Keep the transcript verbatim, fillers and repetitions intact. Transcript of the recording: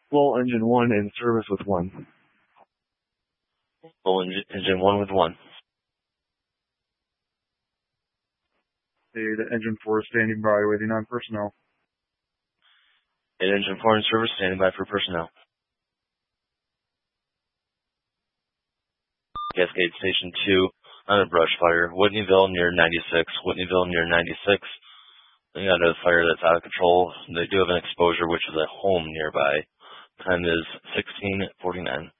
Full engine one in service with one. Full engine, engine one with one. The engine four is standing by, waiting on personnel. Eight engine four in service, standing by for personnel. Cascade Station two on a brush fire. Whitneyville near ninety-six. Whitneyville near ninety-six. They got a fire that's out of control. They do have an exposure, which is a home nearby. Time is sixteen forty-nine.